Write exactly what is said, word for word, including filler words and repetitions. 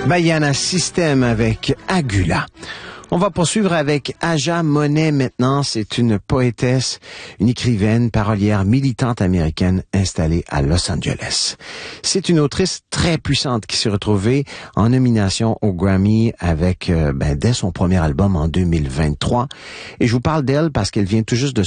Baiana System avec Agula. On va poursuivre avec Aja Monet maintenant. C'est une poétesse, une écrivaine, parolière, militante américaine installée à Los Angeles. C'est une autrice très puissante qui s'est retrouvée en nomination au Grammy avec, euh, ben, dès son premier album en deux mille vingt-trois. Et je vous parle d'elle parce qu'elle vient tout juste de